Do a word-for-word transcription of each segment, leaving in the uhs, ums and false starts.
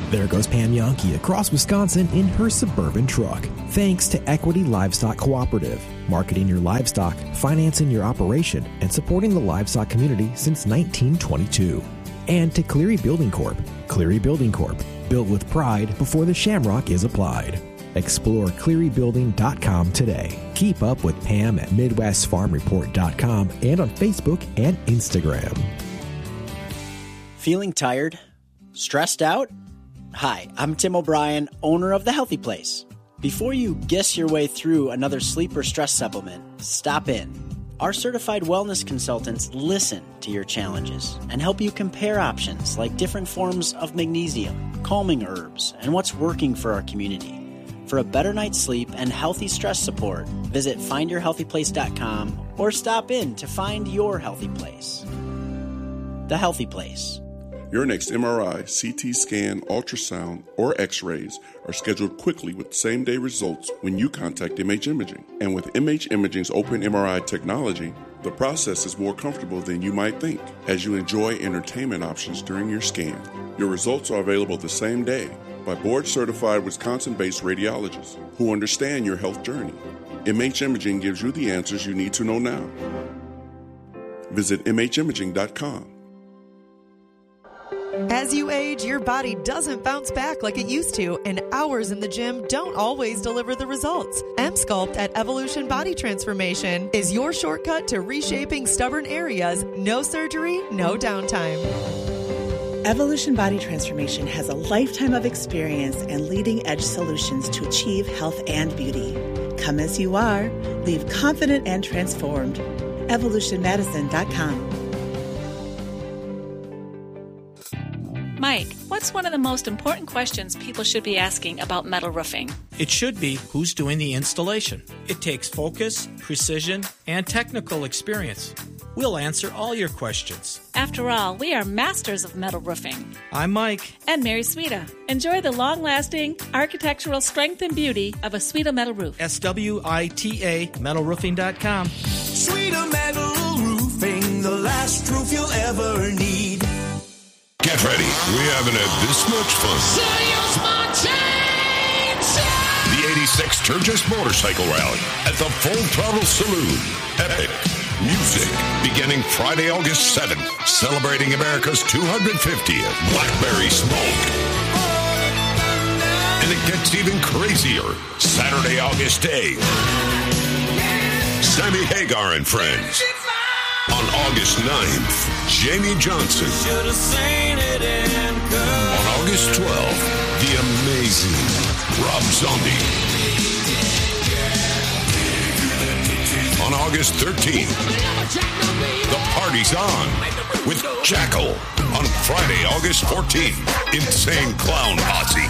There goes Pam Yonke across Wisconsin in her Suburban truck. Thanks to Equity Livestock Cooperative, marketing your livestock, financing your operation, and supporting the livestock community since nineteen twenty-two. And to Cleary Building Corp. Cleary Building Corp. Built with pride before the shamrock is applied. Explore cleary building dot com today. Keep up with Pam at midwest farm report dot com and on Facebook and Instagram. Feeling tired? Stressed out? Hi, I'm Tim O'Brien, owner of The Healthy Place. Before you guess your way through another sleep or stress supplement, stop in. Our certified wellness consultants listen to your challenges and help you compare options like different forms of magnesium, calming herbs, and what's working for our community. For a better night's sleep and healthy stress support, visit find your healthy place dot com or stop in to find your healthy place. The Healthy Place. Your next M R I, C T scan, ultrasound, or x-rays are scheduled quickly with same-day results when you contact M H Imaging. And with M H Imaging's open M R I technology, the process is more comfortable than you might think as you enjoy entertainment options during your scan. Your results are available the same day by board-certified Wisconsin-based radiologists who understand your health journey. M H Imaging gives you the answers you need to know now. Visit M H imaging dot com. As you age, your body doesn't bounce back like it used to, and hours in the gym don't always deliver the results. M-Sculpt at Evolution Body Transformation is your shortcut to reshaping stubborn areas. No surgery, no downtime. Evolution Body Transformation has a lifetime of experience and leading-edge solutions to achieve health and beauty. Come as you are. Leave confident and transformed. evolution medicine dot com. Mike, what's one of the most important questions people should be asking about metal roofing? It should be who's doing the installation. It takes focus, precision, and technical experience. We'll answer all your questions. After all, we are masters of metal roofing. I'm Mike. And Mary Sweta. Enjoy the long-lasting architectural strength and beauty of a Sweta metal roof. S W I T A metal roofing dot com. Sweta Metal Roofing, the last roof you'll ever need. Get ready. We haven't had this much fun. The eighty-six Sturgis Motorcycle Rally at the Full Throttle Saloon. Epic music beginning Friday, August seventh, celebrating America's two hundred fiftieth Blackberry Smoke. And it gets even crazier Saturday, August eighth. Sammy Hagar and Friends. On August ninth, Jamie Johnson. On August twelfth, the amazing Rob Zombie. On August thirteenth, the party's on with Jackal. On Friday, August fourteenth, Insane Clown Posse.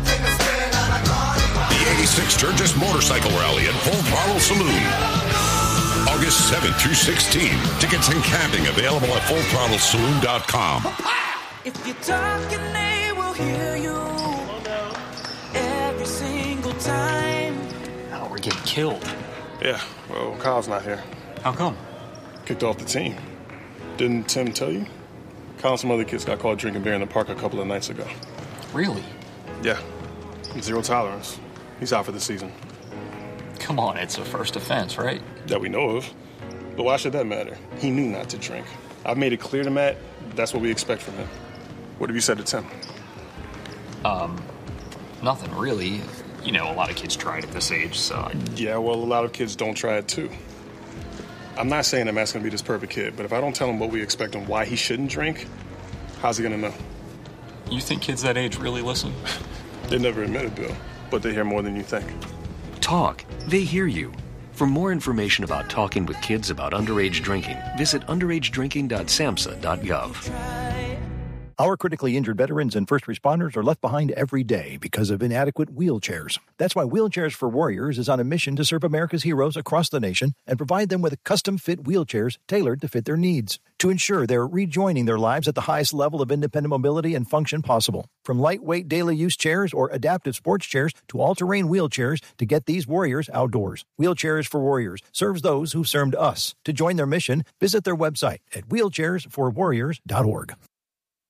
The eighty-six Sturgis Motorcycle Rally at Full Throttle Saloon. August seventh through sixteenth. Tickets and camping available at full throttle saloon dot com. If you're talking, they will hear you every single time. Oh, we're getting killed. Yeah, well, Kyle's not here. How come? Kicked off the team. Didn't Tim tell you? Kyle and some other kids got caught drinking beer in the park a couple of nights ago. Really? Yeah. Zero tolerance. He's out for the season. Come on, it's a first offense, right? That we know of. But why should that matter? He knew not to drink. I've made it clear to Matt, that's what we expect from him. What have you said to Tim? Um, nothing really. You know, a lot of kids try it at this age, so... I... Yeah, well, a lot of kids don't try it, too. I'm not saying that Matt's going to be this perfect kid, but if I don't tell him what we expect and why he shouldn't drink, how's he going to know? You think kids that age really listen? They never admit it, Bill, but they hear more than you think. Talk. They hear you. For more information about talking with kids about underage drinking, visit underage drinking dot samhsa dot gov. Our critically injured veterans and first responders are left behind every day because of inadequate wheelchairs. That's why Wheelchairs for Warriors is on a mission to serve America's heroes across the nation and provide them with custom-fit wheelchairs tailored to fit their needs to ensure they're rejoining their lives at the highest level of independent mobility and function possible. From lightweight daily use chairs or adaptive sports chairs to all-terrain wheelchairs to get these warriors outdoors. Wheelchairs for Warriors serves those who served us. To join their mission, visit their website at wheelchairs for warriors dot org.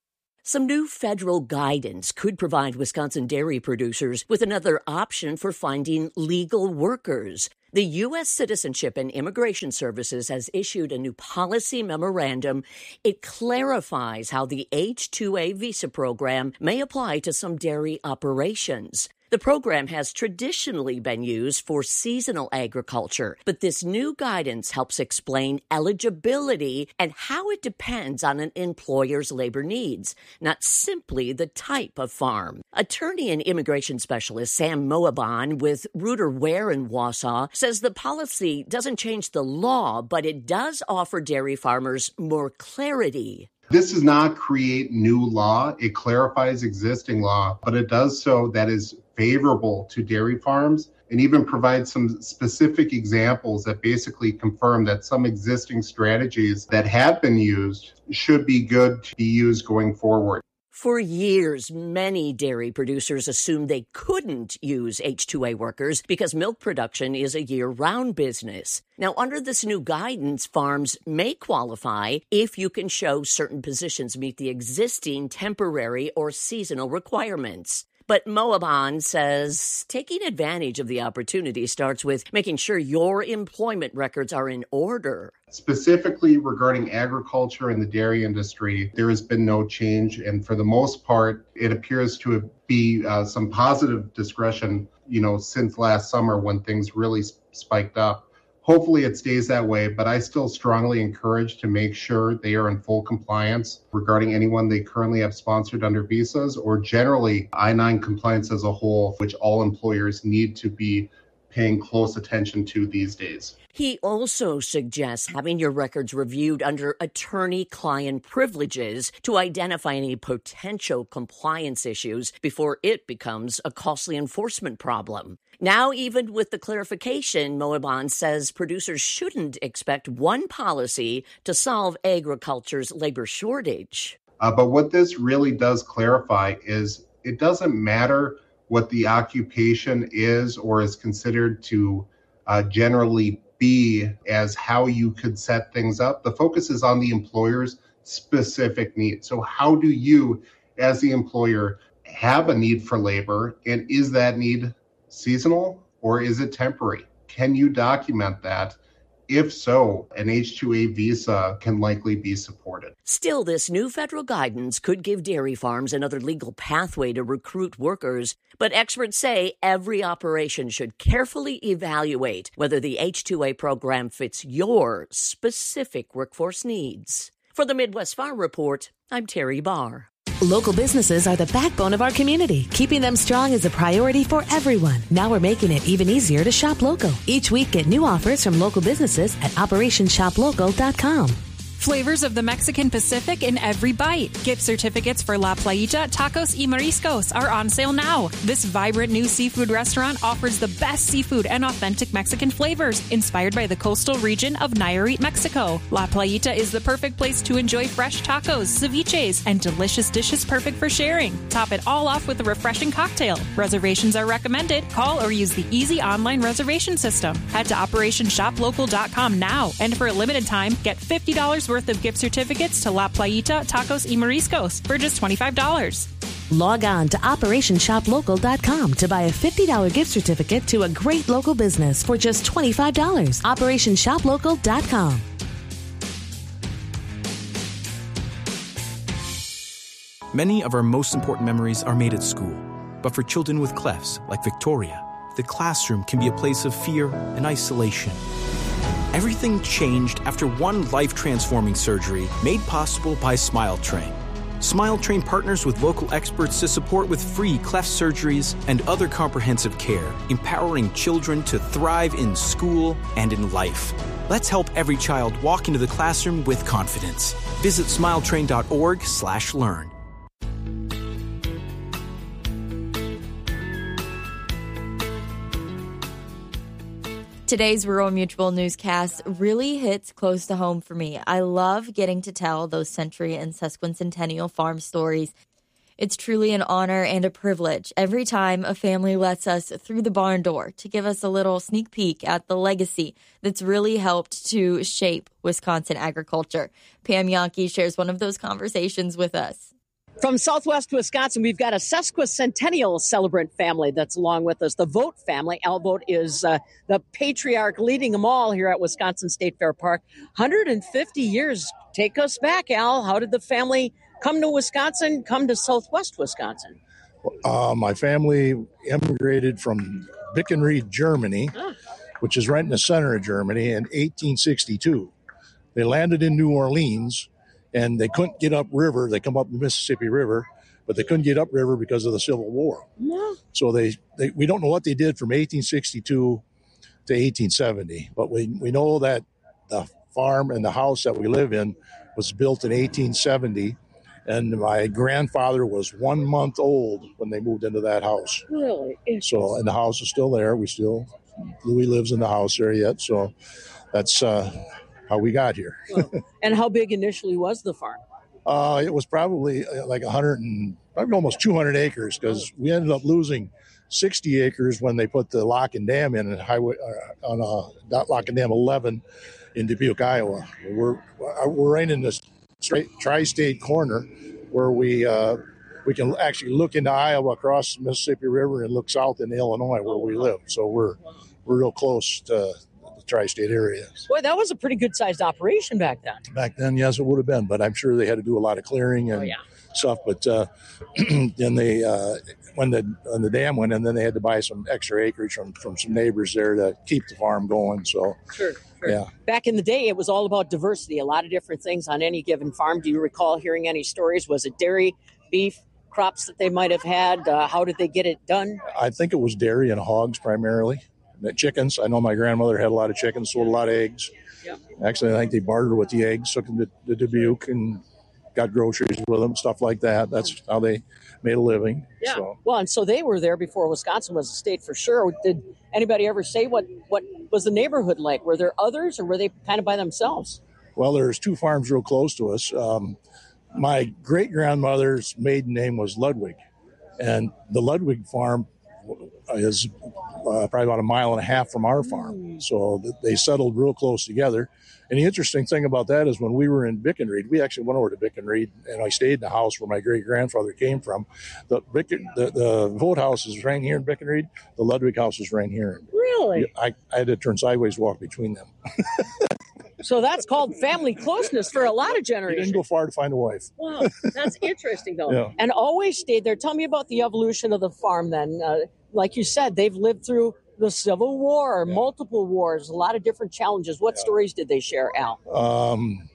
Some new federal guidance could provide Wisconsin dairy producers with another option for finding legal workers. The U S Citizenship and Immigration Services has issued a new policy memorandum. It clarifies how the H two A visa program may apply to some dairy operations. The program has traditionally been used for seasonal agriculture, but this new guidance helps explain eligibility and how it depends on an employer's labor needs, not simply the type of farm. Attorney and immigration specialist Sam Moabon with Reuter Ware in Wausau says the policy doesn't change the law, but it does offer dairy farmers more clarity. This does not create new law. It clarifies existing law, but it does so that is favorable to dairy farms and even provides some specific examples that basically confirm that some existing strategies that have been used should be good to be used going forward. For years, many dairy producers assumed they couldn't use H two A workers because milk production is a year-round business. Now, under this new guidance, farms may qualify if you can show certain positions meet the existing temporary or seasonal requirements. But Moabon says taking advantage of the opportunity starts with making sure your employment records are in order. Specifically regarding agriculture and the dairy industry, there has been no change. And for the most part, it appears to be uh, some positive discretion, you know, since last summer when things really spiked up. Hopefully it stays that way, but I still strongly encourage to make sure they are in full compliance regarding anyone they currently have sponsored under visas or generally I nine compliance as a whole, which all employers need to be paying close attention to these days. He also suggests having your records reviewed under attorney-client privileges to identify any potential compliance issues before it becomes a costly enforcement problem. Now, even with the clarification, Moabon says producers shouldn't expect one policy to solve agriculture's labor shortage. Uh, but what this really does clarify is it doesn't matter what the occupation is or is considered to uh, generally be as how you could set things up. The focus is on the employer's specific needs. So how do you, as the employer, have a need for labor? And is that need seasonal or is it temporary? Can you document that? If so, an H two A visa can likely be supported. Still, this new federal guidance could give dairy farms another legal pathway to recruit workers, but experts say every operation should carefully evaluate whether the H two A program fits your specific workforce needs. For the Midwest Farm Report, I'm Terry Barr. Local businesses are the backbone of our community. Keeping them strong is a priority for everyone. Now we're making it even easier to shop local. Each week, get new offers from local businesses at operation shop local dot com. Flavors of the Mexican Pacific in every bite. Gift certificates for La Playita Tacos y Mariscos are on sale now. This vibrant new seafood restaurant offers the best seafood and authentic Mexican flavors inspired by the coastal region of Nayarit, Mexico. La Playita is the perfect place to enjoy fresh tacos, ceviches, and delicious dishes perfect for sharing. Top it all off with a refreshing cocktail. Reservations are recommended. Call or use the easy online reservation system. Head to operation shop local dot com now, and for a limited time, get fifty dollars worth of gift certificates to La Playita Tacos y Mariscos for just twenty-five dollars. Log on to operation shop local dot com to buy a fifty dollars gift certificate to a great local business for just twenty-five dollars. operation shop local dot com. Many of our most important memories are made at school. But for children with clefts, like Victoria, the classroom can be a place of fear and isolation. Everything changed after one life-transforming surgery made possible by SmileTrain. SmileTrain partners with local experts to support with free cleft surgeries and other comprehensive care, empowering children to thrive in school and in life. Let's help every child walk into the classroom with confidence. Visit smiletrain dot org slash learn. Today's Rural Mutual newscast really hits close to home for me. I love getting to tell those century and sesquicentennial farm stories. It's truly an honor and a privilege every time a family lets us through the barn door to give us a little sneak peek at the legacy that's really helped to shape Wisconsin agriculture. Pam Jahnke shares one of those conversations with us. From Southwest Wisconsin, we've got a sesquicentennial celebrant family that's along with us. The Vogt family. Al Vogt is uh, the patriarch leading them all here at Wisconsin State Fair Park. one hundred fifty years. Take us back, Al. How did the family come to Wisconsin, come to Southwest Wisconsin? Uh, my family immigrated from Bickenried, Germany, ah. which is right in the center of Germany, in eighteen sixty-two. They landed in New Orleans, and they couldn't get upriver. They come up the Mississippi River, but they couldn't get upriver because of the Civil War. Yeah. So they, they, we don't know what they did from eighteen sixty-two to eighteen seventy, but we, we know that the farm and the house that we live in was built in eighteen seventy, and my grandfather was one month old when they moved into that house. Really? So, and the house is still there. We still, Louis lives in the house there yet, so that's uh, how we got here. Well, and how big initially was the farm? Uh, it was probably like one hundred and probably almost two hundred acres, because we ended up losing sixty acres when they put the lock and dam in, and highway uh, on uh, lock and dam eleven in Dubuque, Iowa. We're we're right in this straight tri-state corner where we uh, we can actually look into Iowa across the Mississippi River and look south into Illinois where we live. So we're we're real close to tri-state area. Boy, that was a pretty good-sized operation back then. Back then, yes, it would have been, but I'm sure they had to do a lot of clearing and oh, yeah. stuff. But uh, then they, uh, when the when the dam went in, then they had to buy some extra acreage from, from some neighbors there to keep the farm going. So, sure, sure. Yeah. Back in the day, it was all about diversity, a lot of different things on any given farm. Do you recall hearing any stories? Was it dairy, beef, crops that they might have had? Uh, how did they get it done? I think it was dairy and hogs primarily. The chickens. I know my grandmother had a lot of chickens, sold a lot of eggs. Yep. Actually, I think they bartered with the eggs, took them to, to Dubuque and got groceries with them, stuff like that. That's how they made a living. Yeah. So. Well, and so they were there before Wisconsin was a state for sure. Did anybody ever say what, what was the neighborhood like? Were there others, or were they kind of by themselves? Well, there's two farms real close to us. Um, my great-grandmother's maiden name was Ludwig, and the Ludwig farm is uh, probably about a mile and a half from our farm. So they settled real close together. And the interesting thing about that is when we were in Bickenried, we actually went over to Bickenried, and I stayed in the house where my great-grandfather came from. The Bicken, the, the Vogt house is right here in Bickenried. The Ludwig house is right here. Really? I, I had to turn sideways to walk between them. So that's called family closeness for a lot of generations. You didn't go far to find a wife. Wow, that's interesting, though. Yeah. And always stayed there. Tell me about the evolution of the farm then. Uh, like you said, they've lived through the Civil War, yeah. multiple wars, a lot of different challenges. What yeah. stories did they share, Al? Um,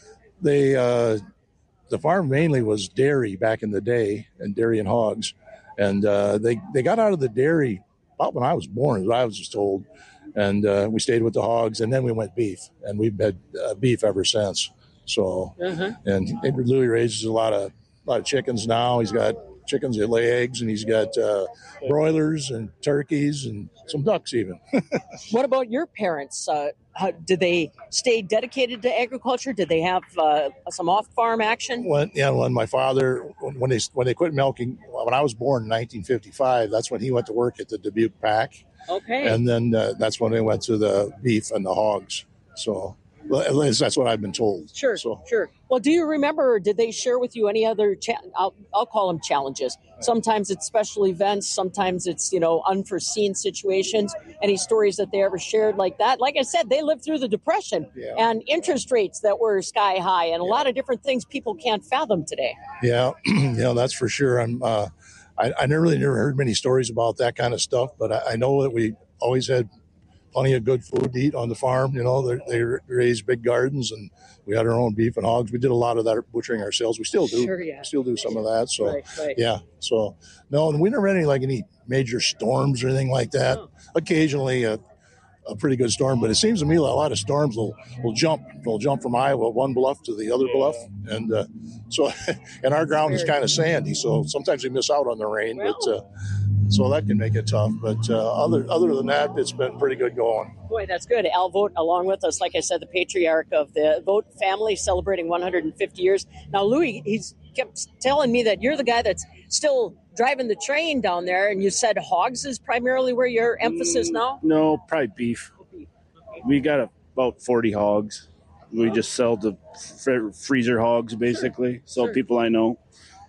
they, uh, the farm mainly was dairy back in the day, and dairy and hogs. And uh, they, they got out of the dairy about when I was born, as I was just told. And uh, we stayed with the hogs, and then we went beef, and we've had uh, beef ever since. So, uh-huh. and Louis raises a lot of a lot of chickens now. He's got chickens that lay eggs, and he's got uh, broilers and turkeys and some ducks even. What about your parents? Uh, how, did they stay dedicated to agriculture? Did they have uh, some off-farm action? When, yeah, when my father, when they when they quit milking, when I was born in nineteen fifty-five, that's when he went to work at the Dubuque Pack. Okay. And then uh, that's when they went to the beef and the hogs. So well, at least that's what I've been told. Sure, so. sure. Well, do you remember, did they share with you any other, cha- I'll, I'll call them challenges. Sometimes it's special events. Sometimes it's, you know, unforeseen situations. Any stories that they ever shared like that? Like I said, they lived through the Depression yeah. and interest rates that were sky high and a yeah. lot of different things people can't fathom today. Yeah, yeah, that's for sure. I'm, uh, I, I never really never heard many stories about that kind of stuff, but I, I know that we always had plenty of good food to eat on the farm. You know, they, they raised big gardens, and we had our own beef and hogs. We did a lot of that butchering ourselves. We still do. Sure, yeah. We still do some of that. So, right, right. yeah. So, no, and we never had any like any major storms or anything like that. Oh. Occasionally, a, a pretty good storm, but it seems to me like a lot of storms will, will jump. They'll jump from Iowa one bluff to the other bluff, and uh, so and our ground is kind of sandy, so sometimes we miss out on the rain. Well, but uh, so that can make it tough. But uh, other other than that, it's been pretty good going. Boy, that's good. Al Vogt along with us, like I said, the patriarch of the Vogt family, celebrating one hundred fifty years. Now, Louis, he's kept telling me that you're the guy that's still driving the train down there, and you said hogs is primarily where your emphasis mm, now? No, probably beef. Okay. We got a, about forty hogs. We just sell the f- freezer hogs, basically. So sure. People I know.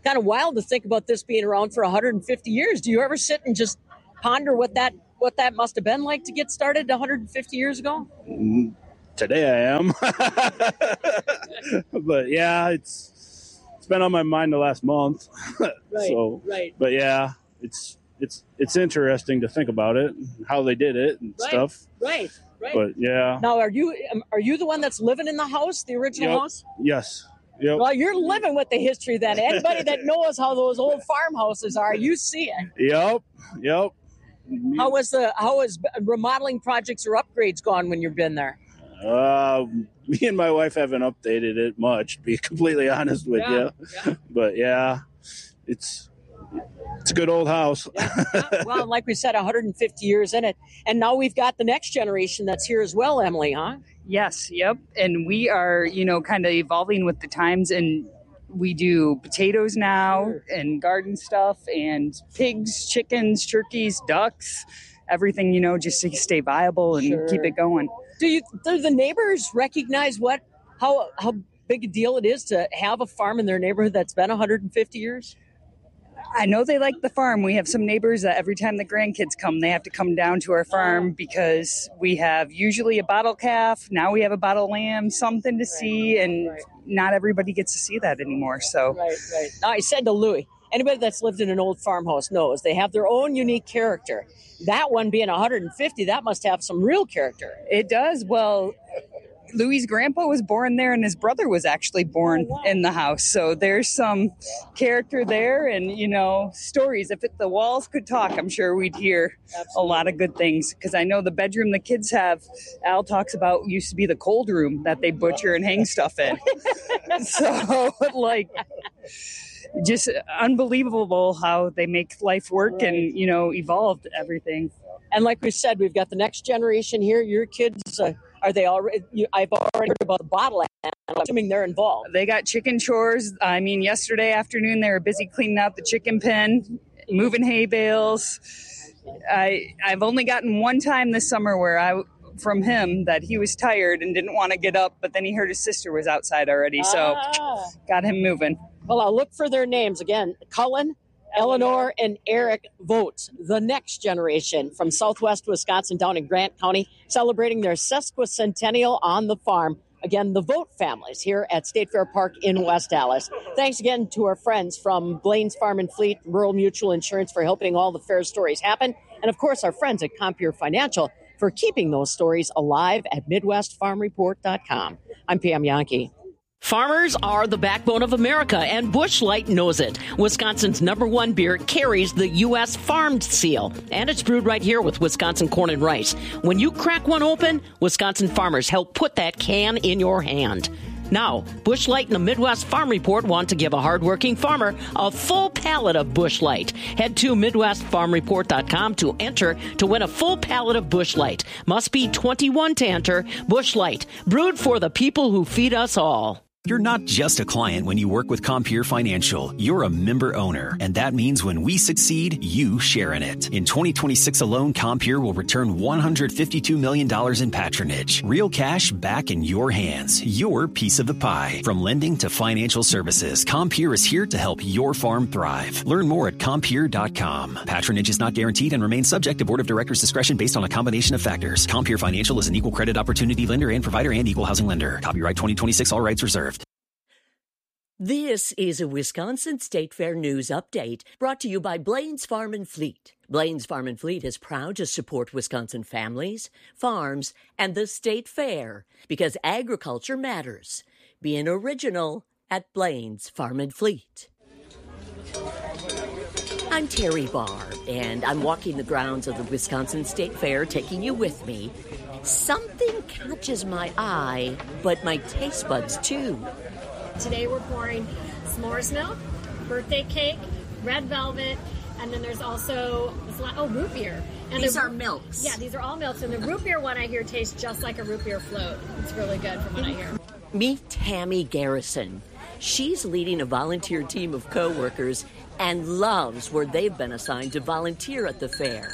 kind of wild to think about this being around for one hundred fifty years. Do you ever sit and just ponder what that what that must have been like to get started one hundred fifty years ago? Today I am. But yeah, it's it's been on my mind the last month. Right, so, right. But yeah, it's it's it's interesting to think about it, how they did it and Right, stuff. right, right. But yeah. Now, are you um, are you the one that's living in the house, the original Yep. house? Yes. Yep. Well, you're living with the history then. Anybody that knows how those old farmhouses are, you see it. Yep. Yep. How was the how was remodeling projects or upgrades gone when you've been there? Uh, me and my wife haven't updated it much, to be completely honest with Yeah, you. yeah. But yeah, it's it's a good old house. Well, like we said, one hundred fifty years in it, and now we've got the next generation that's here as well, Emily, huh? Yes, yep. And we are, you know, kind of evolving with the times, and we do potatoes now and garden stuff and pigs, chickens, turkeys, ducks, everything, you know, just to stay viable and Sure. keep it going. Do you do the neighbors recognize what how how big a deal it is to have a farm in their neighborhood that's been one hundred fifty years? I know they like the farm. We have some neighbors that every time the grandkids come, they have to come down to our farm because we have usually a bottle calf. Now we have a bottle lamb, something to see, and not everybody gets to see that anymore. So, Right, right. Now, I said to Louie, anybody that's lived in an old farmhouse knows they have their own unique character. That one being one hundred fifty, that must have some real character. It does. Well, Louis' grandpa was born there, and his brother was actually born in the house. So there's some character there, and you know, stories. If it, the walls could talk, I'm sure we'd hear a lot of good things. Because I know the bedroom the kids have, Al talks about, used to be the cold room that they butcher and hang stuff in. So, like, just unbelievable how they make life work and you know evolved everything. And like we said, we've got the next generation here. Your kids, uh, are they already? You, I've already heard about the bottle lamb. I'm assuming they're involved. They got chicken chores. I mean, yesterday afternoon they were busy cleaning out the chicken pen, moving hay bales. I I've only gotten one time this summer where I from him that he was tired and didn't want to get up, but then he heard his sister was outside already, so Ah. got him moving. Well, I'll look for their names again. Cullen, Eleanor, and Eric Vogt, the next generation from Southwest Wisconsin down in Grant County, celebrating their sesquicentennial on the farm. Again, the Vogt families here at State Fair Park in West Allis. Thanks again to our friends from Blaine's Farm and Fleet, Rural Mutual Insurance for helping all the fair stories happen. And of course, our friends at Compeer Financial for keeping those stories alive at Midwest Farm Report dot com. I'm Pam Yankee. Farmers are the backbone of America, and Busch Light knows it. Wisconsin's number one beer carries the U S Farmed seal, and it's brewed right here with Wisconsin corn and rice. When you crack one open, Wisconsin farmers help put that can in your hand. Now, Busch Light and the Midwest Farm Report want to give a hardworking farmer a full pallet of Busch Light. Head to Midwest Farm Report dot com to enter to win a full pallet of Busch Light. Must be twenty-one to enter. Busch Light, brewed for the people who feed us all. You're not just a client when you work with Compeer Financial. You're a member owner, and that means when we succeed, you share in it. In twenty twenty-six alone, Compeer will return one hundred fifty-two million dollars in patronage. Real cash back in your hands. Your piece of the pie. From lending to financial services, Compeer is here to help your farm thrive. Learn more at Compeer dot com. Patronage is not guaranteed and remains subject to Board of Directors' discretion based on a combination of factors. Compeer Financial is an equal credit opportunity lender and provider and equal housing lender. Copyright twenty twenty-six, all rights reserved. This is a Wisconsin State Fair News Update brought to you by Blaine's Farm and Fleet. Blaine's Farm and Fleet is proud to support Wisconsin families, farms, and the State Fair because agriculture matters. Be an original at Blaine's Farm and Fleet. I'm Terry Barr, and I'm walking the grounds of the Wisconsin State Fair, taking you with me. Something catches my eye, but my taste buds too. Today we're pouring s'mores milk, birthday cake, red velvet, and then there's also, oh, root beer. And These the, are milks. Yeah, these are all milks. And the root beer one I hear tastes just like a root beer float. It's really good from what I hear. Meet Tammy Garrison. She's leading a volunteer team of co-workers and loves where they've been assigned to volunteer at the fair.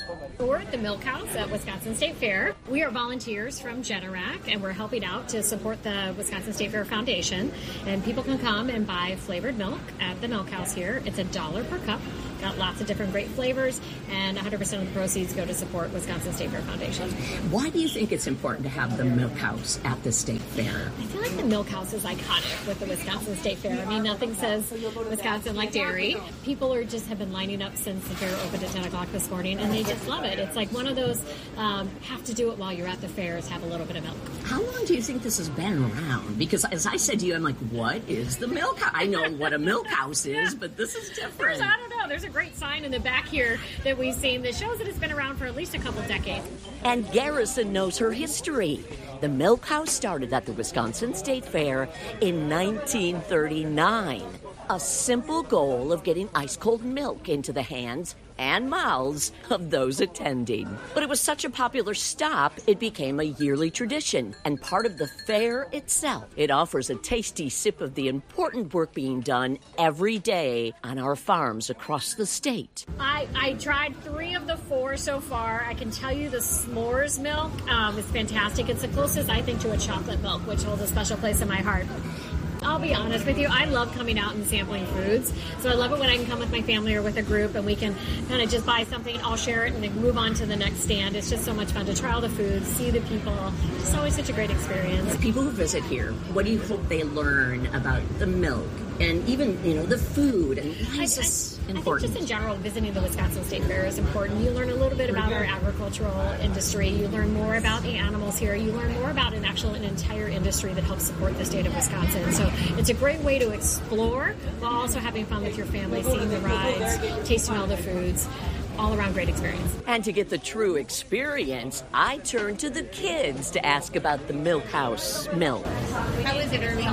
We're at the Milk House at Wisconsin State Fair. We are volunteers from Generac, and we're helping out to support the Wisconsin State Fair Foundation. And people can come and buy flavored milk at the Milk House here. It's a dollar per cup. Got lots of different great flavors, and one hundred percent of the proceeds go to support Wisconsin State Fair Foundation. Why do you think it's important to have the Milk House at the State Fair? I feel like the Milk House is iconic with the Wisconsin State Fair. I mean, nothing says Wisconsin like dairy. People are just have been lining up since the fair opened at ten o'clock this morning, and they just love it. It's like one of those, um, have to do it while you're at the fairs, have a little bit of milk. How long do you think this has been around? Because as I said to you, I'm like, what is the Milk House? I know what a Milk House is, Yeah. but this is different. There's, I don't know, there's a great sign in the back here that we've seen that shows that it's been around for at least a couple decades. And Garrison knows her history. The Milk House started at the Wisconsin State Fair in nineteen thirty-nine. A simple goal of getting ice-cold milk into the hands and mouths of those attending. But it was such a popular stop, it became a yearly tradition and part of the fair itself. It offers a tasty sip of the important work being done every day on our farms across the state. I, I tried three of the four so far. I can tell you the s'mores milk um, is fantastic. It's the closest, I think, to a chocolate milk, which holds a special place in my heart. I'll be honest with you, I love coming out and sampling foods. So I love it when I can come with my family or with a group and we can kind of just buy something, I'll share it, and then move on to the next stand. It's just so much fun to try all the foods, see the people. It's always such a great experience. People who visit here, what do you hope they learn about the milk and even, you know, the food? And why is this I, I, important? I think just in general, visiting the Wisconsin State Fair is important. You learn a little bit about our agricultural industry. You learn more about the animals here. You learn more about an actual an entire industry that helps support the state of Wisconsin. So it's a great way to explore while also having fun with your family, seeing the rides, tasting all the foods. All around great experience. And to get the true experience, I turned to the kids to ask about the Milk House milk. How is it, Irving?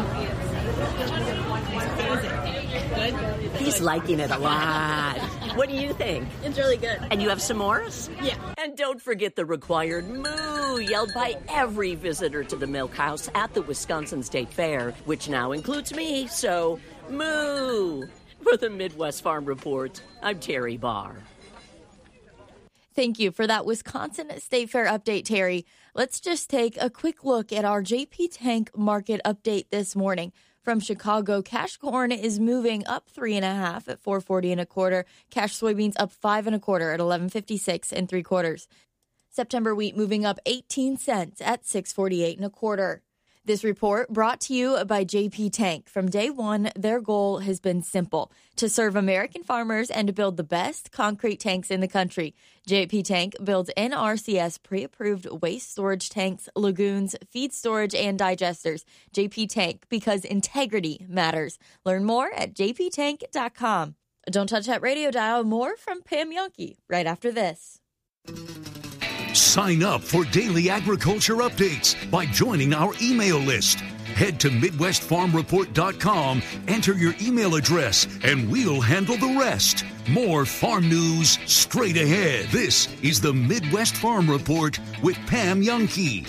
Good? He's liking it a lot. What do you think? It's really good. And you have s'mores? Yeah. And don't forget the required moo yelled by every visitor to the Milk House at the Wisconsin State Fair, which now includes me, so moo! For the Midwest Farm Report, I'm Terry Barr. Thank you for that Wisconsin State Fair update, Terry. Let's just take a quick look at our J P Tank market update this morning. From Chicago, cash corn is moving up three and a half at four forty and a quarter. Cash soybeans up five and a quarter at eleven fifty-six and three quarters. September wheat moving up eighteen cents at six forty-eight and a quarter. This report brought to you by J P Tank. From day one, their goal has been simple: to serve American farmers and to build the best concrete tanks in the country. J P Tank builds N R C S pre-approved waste storage tanks, lagoons, feed storage, and digesters. J P Tank, because integrity matters. Learn more at j p tank dot com. Don't touch that radio dial. More from Pam Yonke right after this. Sign up for daily agriculture updates by joining our email list. Head to midwest farm report dot com, enter your email address, and we'll handle the rest. More farm news straight ahead. This is the Midwest Farm Report with Pam Yonke.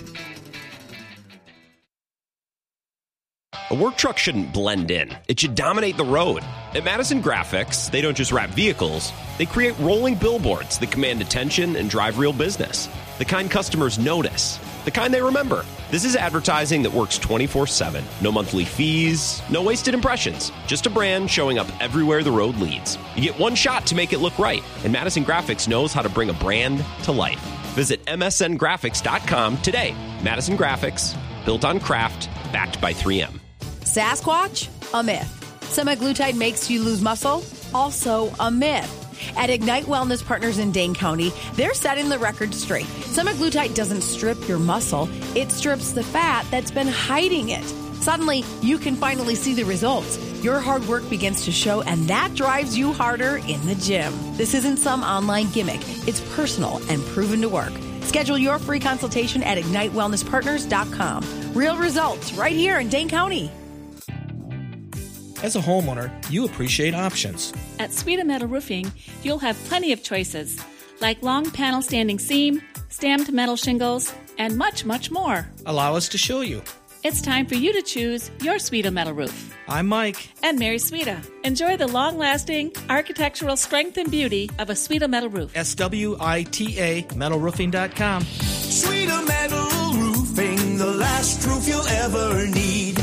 A work truck shouldn't blend in. It should dominate the road. At Madison Graphics, they don't just wrap vehicles, they create rolling billboards that command attention and drive real business. The kind customers notice. The kind they remember. This is advertising that works twenty-four seven. No monthly fees, no wasted impressions. Just a brand showing up everywhere the road leads. You get one shot to make it look right, and Madison Graphics knows how to bring a brand to life. Visit m s n graphics dot com today. Madison Graphics, built on craft, backed by three M. Sasquatch? A myth. Semaglutide makes you lose muscle? Also a myth. At Ignite Wellness Partners in Dane County, they're setting the record straight. Semaglutide doesn't strip your muscle, it strips the fat that's been hiding it. Suddenly, you can finally see the results. Your hard work begins to show, and that drives you harder in the gym. This isn't some online gimmick. It's personal and proven to work. Schedule your free consultation at ignite wellness partners dot com. Real results right here in Dane County. As a homeowner, you appreciate options. At Sweden Metal Roofing, you'll have plenty of choices, like long panel standing seam, stamped metal shingles, and much, much more. Allow us to show you. It's time for you to choose your Sweda metal roof. I'm Mike. And Mary Sweda. Enjoy the long-lasting architectural strength and beauty of a Sweda metal roof. S W I T A metal roofing dot com. Sweda Metal Roofing, the last roof you'll ever need.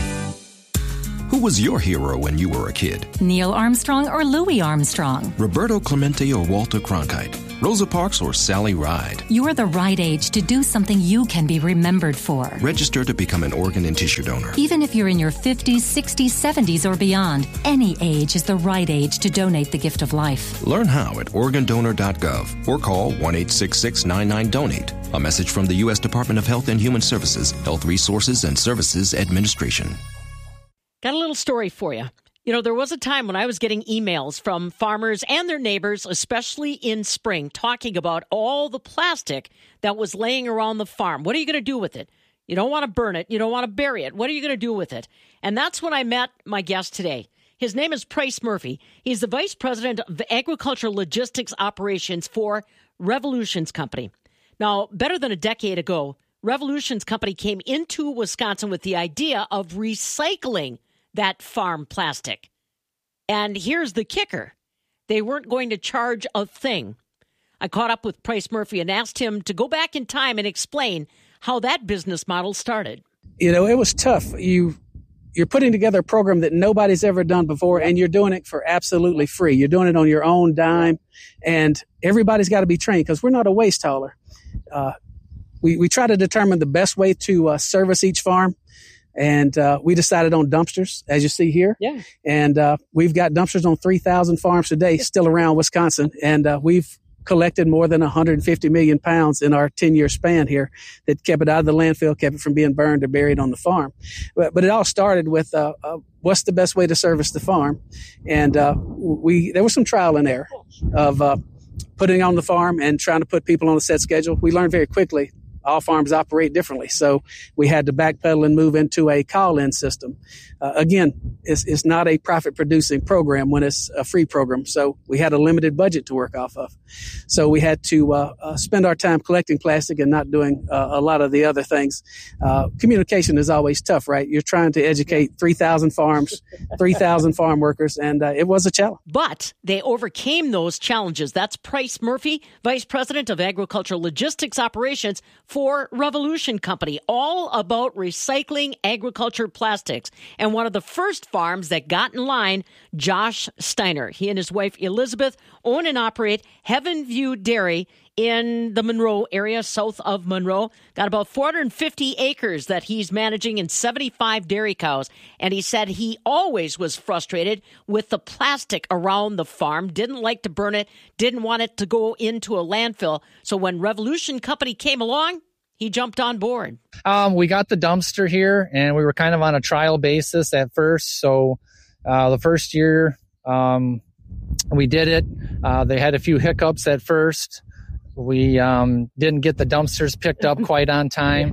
Who was your hero when you were a kid? Neil Armstrong or Louis Armstrong? Roberto Clemente or Walter Cronkite? Rosa Parks or Sally Ride? You're the right age to do something you can be remembered for. Register to become an organ and tissue donor. Even if you're in your fifties, sixties, seventies, or beyond, any age is the right age to donate the gift of life. Learn how at organ donor dot gov or call one eight six six nine nine donate. A message from the U S Department of Health and Human Services, Health Resources and Services Administration. Got a little story for you. You know, there was a time when I was getting emails from farmers and their neighbors, especially in spring, talking about all the plastic that was laying around the farm. What are you going to do with it? You don't want to burn it. You don't want to bury it. What are you going to do with it? And that's when I met my guest today. His name is Price Murphy. He's the Vice President of Agricultural Logistics Operations for Revolutions Company. Now, better than a decade ago, Revolutions Company came into Wisconsin with the idea of recycling that farm plastic. And here's the kicker. They weren't going to charge a thing. I caught up with Price Murphy and asked him to go back in time and explain how that business model started. You know, it was tough. You, you're putting together a program that nobody's ever done before, and you're doing it for absolutely free. You're doing it on your own dime, and everybody's got to be trained because we're not a waste hauler. Uh, we, we try to determine the best way to uh, service each farm. And uh, we decided on dumpsters, as you see here. Yeah. And uh, we've got dumpsters on three thousand farms today, still around Wisconsin. And uh, we've collected more than one hundred fifty million pounds in our ten-year span here that kept it out of the landfill, kept it from being burned or buried on the farm. But, but it all started with uh, uh, what's the best way to service the farm? And uh, we there was some trial and error of uh, putting on the farm and trying to put people on a set schedule. We learned very quickly all farms operate differently. So we had to backpedal and move into a call-in system. Uh, again, it's, it's not a profit-producing program when it's a free program. So we had a limited budget to work off of. So we had to uh, uh, spend our time collecting plastic and not doing uh, a lot of the other things. Uh, communication is always tough, right? You're trying to educate three thousand farms, three thousand farm workers, and uh, it was a challenge. But they overcame those challenges. That's Price Murphy, Vice President of Agricultural Logistics Operations for Revolution Company, all about recycling agriculture plastics. And one of the first farms that got in line, Josh Steiner. He and his wife Elizabeth own and operate Heaven View Dairy in the Monroe area, south of Monroe. Got about four hundred fifty acres that he's managing and seventy-five dairy cows. And he said he always was frustrated with the plastic around the farm, didn't like to burn it, didn't want it to go into a landfill. So when Revolution Company came along, he jumped on board. Um, we got the dumpster here, and we were kind of on a trial basis at first. So uh, the first year um, we did it. Uh, they had a few hiccups at first. We um, didn't get the dumpsters picked up quite on time.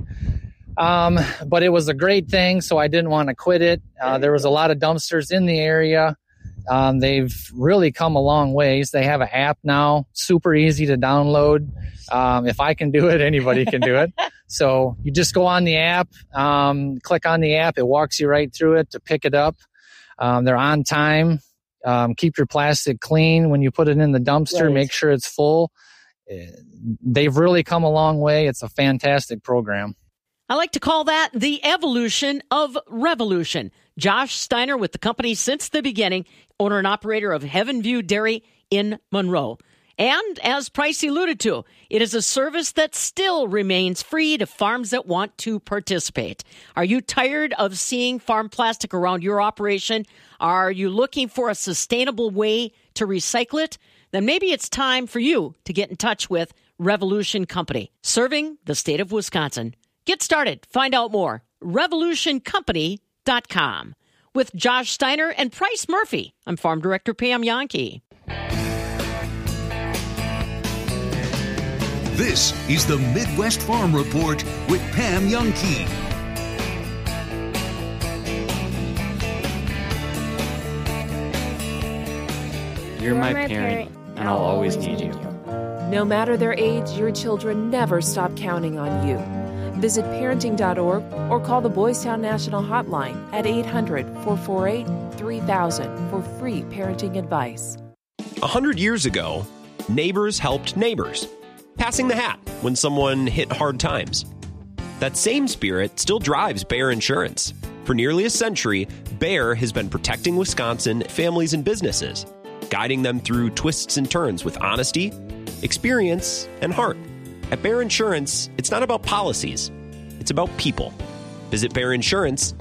Um, but it was a great thing, so I didn't want to quit it. Uh, there was a lot of dumpsters in the area. Um, they've really come a long ways. They have an app now, super easy to download. Um, if I can do it, anybody can do it. So you just go on the app, um, click on the app. It walks you right through it to pick it up. Um, they're on time. Um, keep your plastic clean when you put it in the dumpster. Right. Make sure it's full. They've really come a long way. It's a fantastic program. I like to call that the evolution of revolution. Josh Steiner with the company since the beginning, owner and operator of Heaven View Dairy in Monroe. And as Price alluded to, it is a service that still remains free to farms that want to participate. Are you tired of seeing farm plastic around your operation? Are you looking for a sustainable way to recycle it? Then maybe it's time for you to get in touch with Revolution Company, serving the state of Wisconsin. Get started. Find out more. revolution company dot com. With Josh Steiner and Price Murphy, I'm Farm Director Pam Yankee. This is the Midwest Farm Report with Pam Yankee. You're my parent, and I'll always need you. No matter their age, your children never stop counting on you. Visit parenting dot org or call the Boys Town National Hotline at eight hundred, four four eight, three thousand for free parenting advice. A hundred years ago, neighbors helped neighbors, passing the hat when someone hit hard times. That same spirit still drives Bayer Insurance. For nearly a century, Bayer has been protecting Wisconsin families and businesses, guiding them through twists and turns with honesty, experience, and heart. At Bayer Insurance, it's not about policies, it's about people. Visit Bayer Insurance